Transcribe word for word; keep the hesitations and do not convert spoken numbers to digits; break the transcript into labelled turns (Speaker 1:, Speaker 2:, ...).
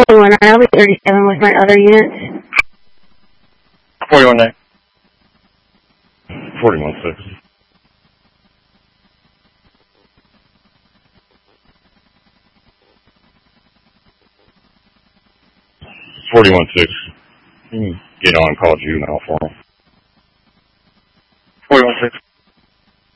Speaker 1: forty-one nine, I'll be thirty-seven with my other units.
Speaker 2: forty-one nine.
Speaker 3: forty-one six. forty-one six. Get on call juvenile for him.
Speaker 2: forty-one six.